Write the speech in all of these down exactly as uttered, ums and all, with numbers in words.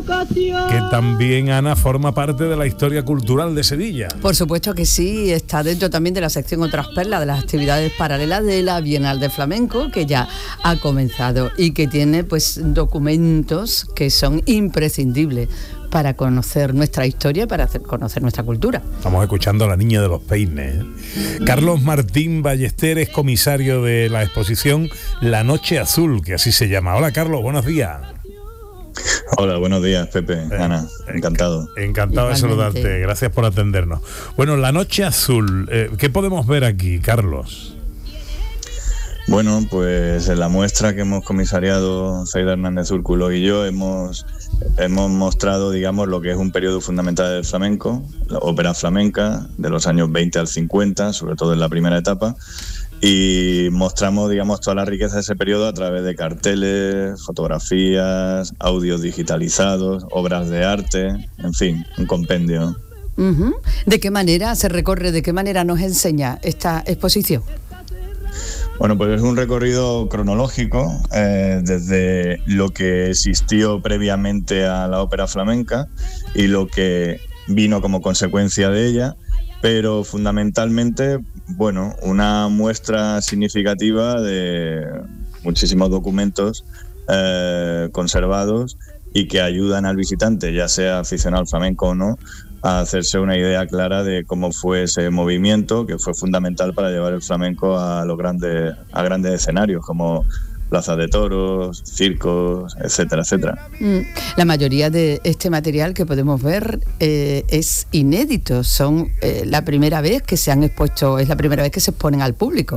que también, Ana, forma parte de la historia cultural de Sevilla. Por supuesto que sí, está dentro también de la sección Otras Perlas, de las actividades paralelas de la Bienal de Flamenco, que ya ha comenzado y que tiene pues documentos que son imprescindibles para conocer nuestra historia, para hacer conocer nuestra cultura. Estamos escuchando a la niña de los peines. Carlos Martín Ballester es comisario de la exposición La Noche Azul, que así se llama. Hola, Carlos, buenos días. Hola, buenos días, Pepe, eh, Ana, encantado. Encantado de saludarte, gracias por atendernos. Bueno, La Noche Azul, eh, ¿qué podemos ver aquí, Carlos? Bueno, pues en la muestra que hemos comisariado Zaida Hernández Úrculo y yo hemos, hemos mostrado, digamos, lo que es un periodo fundamental del flamenco, la ópera flamenca, de los años veinte al cincuenta, sobre todo en la primera etapa, y mostramos, digamos, toda la riqueza de ese periodo a través de carteles, fotografías, audios digitalizados, obras de arte, en fin, un compendio. Uh-huh. ¿De qué manera se recorre, de qué manera nos enseña esta exposición? Bueno, pues es un recorrido cronológico eh, desde lo que existió previamente a la ópera flamenca y lo que vino como consecuencia de ella, pero fundamentalmente, bueno, una muestra significativa de muchísimos documentos eh, conservados y que ayudan al visitante, ya sea aficionado al flamenco o no, a hacerse una idea clara de cómo fue ese movimiento que fue fundamental para llevar el flamenco a los grandes, a grandes escenarios como plazas de toros, circos, etcétera, etcétera. La mayoría de este material que podemos ver eh, es inédito, son eh, la primera vez que se han expuesto, es la primera vez que se exponen al público.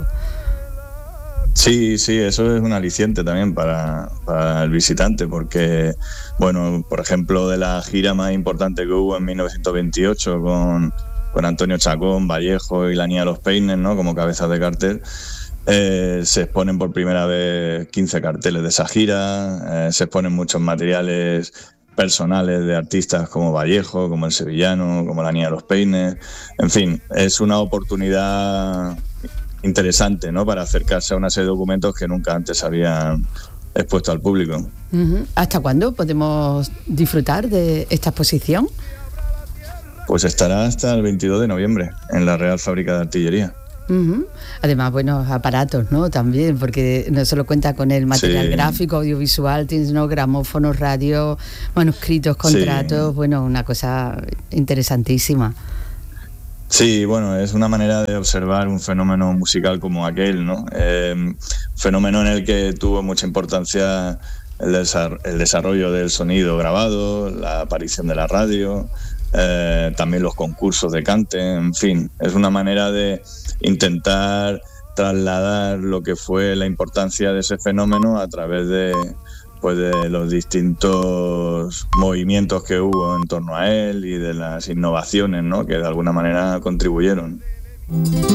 Sí, sí, eso es un aliciente también para, para el visitante, porque, bueno, por ejemplo, de la gira más importante que hubo en mil novecientos veintiocho con, con Antonio Chacón, Vallejo y la Niña de los Peines, ¿no?, como cabezas de cartel, eh, se exponen por primera vez quince carteles de esa gira, eh, se exponen muchos materiales personales de artistas como Vallejo, como El Sevillano, como la Niña de los Peines, en fin, es una oportunidad interesante, ¿no?, para acercarse a una serie de documentos que nunca antes habían expuesto al público. Uh-huh. ¿Hasta cuándo podemos disfrutar de esta exposición? Pues estará hasta el veintidós de noviembre en la Real Fábrica de Artillería. Uh-huh. Además, buenos aparatos, ¿no?, también, porque no solo cuenta con el material sí. gráfico, audiovisual, sino gramófonos, radio, manuscritos, contratos, sí. bueno, una cosa interesantísima. Sí, bueno, es una manera de observar un fenómeno musical como aquel, ¿no? Eh, fenómeno en el que tuvo mucha importancia el, desar- el desarrollo del sonido grabado, la aparición de la radio, eh, también los concursos de cante, en fin, es una manera de intentar trasladar lo que fue la importancia de ese fenómeno a través de, pues, de los distintos movimientos que hubo en torno a él y de las innovaciones, ¿no?, que de alguna manera contribuyeron.